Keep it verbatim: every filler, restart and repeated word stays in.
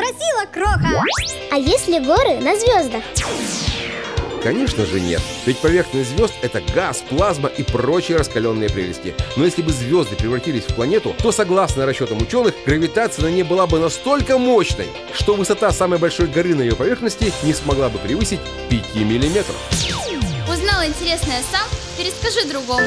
спросила, Кроха. А есть ли горы на звездах? Конечно же нет. Ведь поверхность звезд — это газ, плазма и прочие раскаленные прелести. Но если бы звезды превратились в планету, то, согласно расчетам ученых, гравитация на ней была бы настолько мощной, что высота самой большой горы на ее поверхности не смогла бы превысить пяти миллиметров. Узнал интересное сам? Перескажи другому.